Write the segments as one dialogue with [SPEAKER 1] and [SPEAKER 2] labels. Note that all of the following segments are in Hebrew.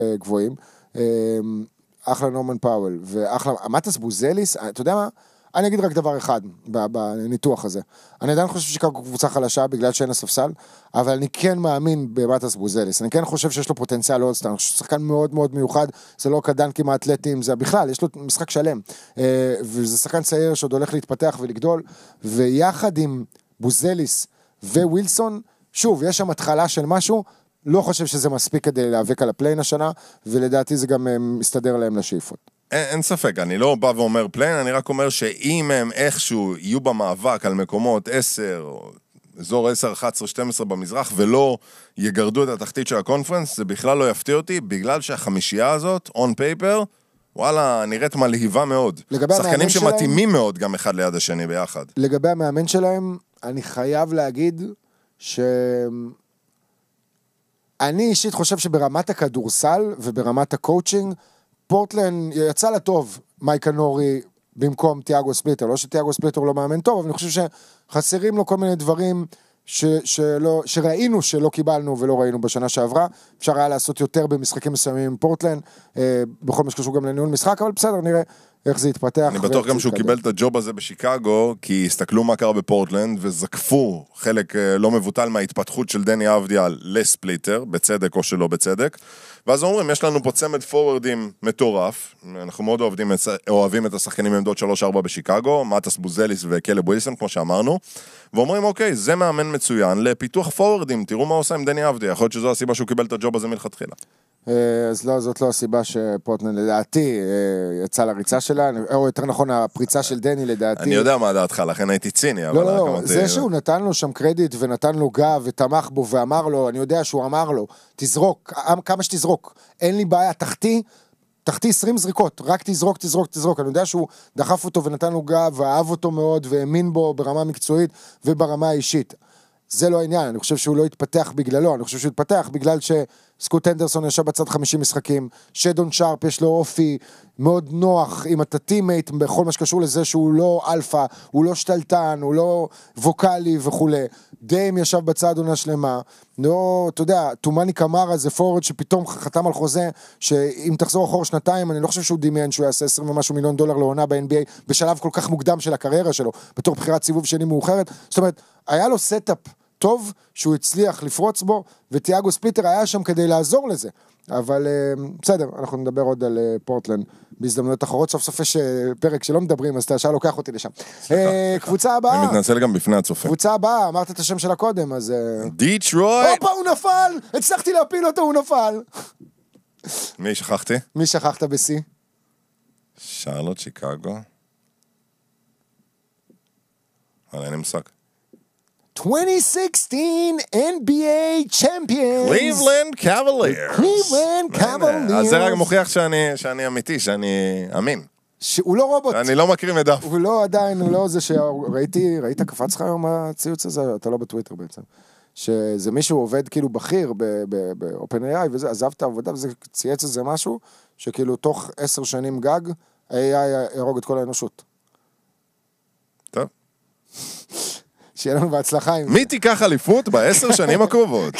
[SPEAKER 1] גבוהים, אחלה נורמן פאוול, ואחלה, מטס בוזליס, אתה יודע מה? אני אגיד רק דבר אחד בניתוח הזה. אני עדיין חושב ששיקגו קבוצה חלשה בגלל שאין הספסל, אבל אני כן מאמין במטס בוזליס. אני כן חושב שיש לו פוטנציאל אולסטאר, אני חושב ששחקן מאוד מאוד מיוחד, זה לא קדנקים האתלטים, זה בכלל, יש לו משחק שלם. וזה שחקן צעיר שעוד הולך להתפתח ולגדול, ויחד עם בוזליס ווילסון, שוב, יש שם התחלה של משהו, לא חושב שזה מספיק כדי להיאבק על הפליין השנה, ולדעתי זה גם מסתדר להם לשאיפות.
[SPEAKER 2] אין ספק, אני לא בא ואומר פליין, אני רק אומר שאם הם איכשהו יהיו במאבק על מקומות 10, אזור 10, 11, 12 במזרח, ולא יגרדו את התחתית של הקונפרנס, זה בכלל לא יפתיע אותי, בגלל שהחמישייה הזאת, on paper, וואלה, נראית מלהיבה מאוד. שחקנים שמתאימים מאוד גם אחד ליד השני ביחד.
[SPEAKER 1] לגבי המאמן שלהם, אני חייב להגיד אני אישית חושב שברמת הכדורסל וברמת הקואוצ'ינג, פורטלנד יצא לטוב מייקה נורי במקום תיאגו ספליטר. לא שתיאגו ספליטר לא מאמן טוב, אבל אני חושב שחסרים לו כל מיני דברים שראינו שלא קיבלנו ולא ראינו בשנה שעברה. אפשר היה לעשות יותר במשחקים מסוימים עם פורטלנד, בכל מה שקשור גם לניהול משחק, אבל בסדר, נראה איך זה יתפתח.
[SPEAKER 2] אני בטוח גם שהוא קיבל את הג'וב הזה בשיקגו, כי הסתכלו מה קרה בפורטלנד, וזקפו חלק לא מבוטל מההתפתחות של דני אבדיאל לספליטר, בצדק או שלא בצדק, ואז אומרים, יש לנו פה צמד פורורדים מטורף, אנחנו מאוד אוהבים את השחקנים מעמדות 3-4 בשיקגו, מטס בוזליס וקלב ווילסון, כמו שאמרנו, ואומרים, אוקיי, זה מאמן מצוין לפיתוח פורורדים, תראו מה עושה עם דני אבדיאל, יכול להיות שזו הסיבה שהוא קיבל את הג'וב הזה מלכתחילה.
[SPEAKER 1] אז לא, זאת לא הסיבה שפורטלנד לדעתי יצא לריצה שלה, או יותר נכון הפריצה של דני לדעתי.
[SPEAKER 2] אני יודע מה דעתך, לכן הייתי ציני.
[SPEAKER 1] לא, זה שהוא נתן לו שם קרדיט ונתן לו גב ותמך בו ואמר לו, אני יודע שהוא אמר לו, תזרוק, כמה שתזרוק, אין לי בעיה, תחתי 20 זריקות, רק תזרוק, אני יודע שהוא דחף אותו ונתן לו גב ואהב אותו מאוד והאמין בו ברמה מקצועית וברמה האישית. זה לא העניין, אני חושב שהוא לא התפתח בגללו, אני חושב שהוא התפתח בגלל שסקוט אנדרסון ישב בצד 50 משחקים, שדון שרפ יש לו אופי מאוד נוח עם הטטימייט, בכל מה שקשור לזה שהוא לא אלפא, הוא לא שתלטן, הוא לא ווקלי וכו'. דיים ישב בצד עונה שלמה, לא, אתה יודע, תומני קמרה זה פורד שפתאום חתם על חוזה, שאם תחזור אחורה שנתיים, אני לא חושב שהוא דמיין שהוא יעשה 20 ומשהו מיליון דולר לעונה ב-NBA, בשלב כל כך מוקדם של הקריירה שלו, בתור בחירת סיבוב שני מאוחרת, זאת אומרת, היה לו סטאפ טוב שהוא הצליח לפרוץ בו, ותיאגו ספליטר היה שם כדי לעזור לזה. אבל בסדר, אנחנו נדבר עוד על פורטלנד בהזדמנויות אחרות, סוף סוף יש פרק שלא מדברים, אז אתה ישר לוקח אותי לשם. קבוצה הבאה.
[SPEAKER 2] אני מתנצל גם בפני הצופה.
[SPEAKER 1] קבוצה הבאה, אמרת את השם שלה קודם, אז
[SPEAKER 2] דיטרויט.
[SPEAKER 1] הופה, הוא נפל! הצלחתי להפיל אותו, הוא נפל.
[SPEAKER 2] מי שכחתי?
[SPEAKER 1] מי שכחת בסי?
[SPEAKER 2] שרלוט, שיקגו. אבל אין משחק.
[SPEAKER 1] 2016 NBA Champions.
[SPEAKER 2] Cleveland Cavaliers. אז זה רק מוכיח שאני אמיתי, שאני אמין.
[SPEAKER 1] הוא לא רובוט.
[SPEAKER 2] אני לא מקריא מדף.
[SPEAKER 1] הוא לא עדיין, הוא לא זה ראית קפץ לך היום הציוץ הזה? אתה לא בטוויטר בעצם. שזה מישהו עובד כאילו בכיר ב-OpenAI וזה, עזב את העבודה וזה צייץ איזה משהו, שכאילו תוך 10 שנים גג, AI ירוג את כל האנושות.
[SPEAKER 2] טוב.
[SPEAKER 1] שיהיה לנו בהצלחה.
[SPEAKER 2] מי תיקח אליפות ב10 שנים הקרובות?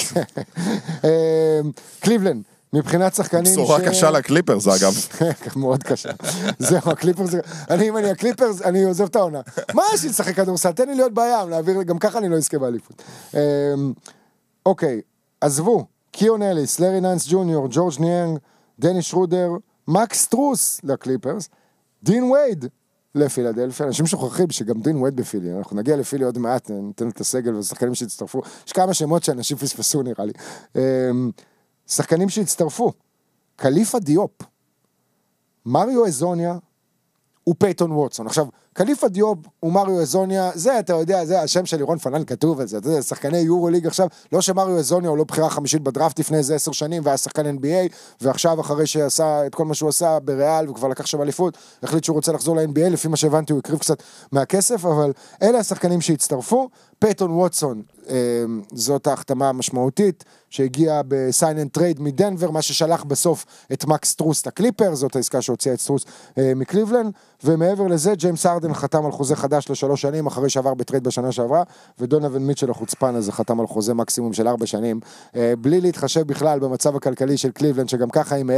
[SPEAKER 1] קליבלנד, מבחינת שחקנים
[SPEAKER 2] בשורה קשה לקליפרס, אגב.
[SPEAKER 1] מאוד קשה. זהו, הקליפרס, אם אני הקליפרס, אני עוזב את העונה. מה יש לי לשחק כדורסל? תן לי להיות בים, להעביר, גם ככה אני לא אזכה באליפות. אוקיי, עזבו, קיון אליס, לארי נאנס ג'וניור, ג'ורג' ניאנג, דני שרודר, מקס טרוס לקליפרס, דין וייד, לפילדלפיה, אנשים שוכחים שגם דין וייד בפילי, אנחנו נגיע לפילי עוד מעט, ניתן את הסגל ושחקנים שהצטרפו, יש כמה שמות שאנשים פספסו נראה לי, שחקנים שהצטרפו, קליפה דיופ, מריו אזוניה ופייטון ווטסון. עכשיו, קליפה דיופ ומריו אזוניה, זה אתה יודע, זה השם של לירון פנן כתוב על זה, אתה יודע, שחקני יורו ליג עכשיו, לא שמריו אזוניה הוא לא בחירה חמישית בדראפט לפני איזה 10 שנים, והיה שחקן NBA, ועכשיו אחרי שעשה את כל מה שהוא עשה בריאל, וכבר לקח שם אליפות, החליט שהוא רוצה לחזור ל-NBA, לפי מה שהבנתי הוא הקריב קצת מהכסף, אבל אלה השחקנים שהצטרפו, פייטון ווטסון, זאת ההחתמה המשמעותית, שהגיעה בסיין אנד טרייד מדנבר, מה ששלח בסוף את מקס טרוס לקליפר, זאת העסקה שהוציאה את טרוס מקליבלנד, ומעבר לזה, ג'יימס ארדן חתם על חוזה חדש ל3 שנים, אחרי שעבר בטרייד בשנה שעברה, ודונוון מיטשל החוצפן הזה חתם על חוזה מקסימום של 4 שנים, בלי להתחשב בכלל במצב הכלכלי של קליבלנד, שגם ככה עם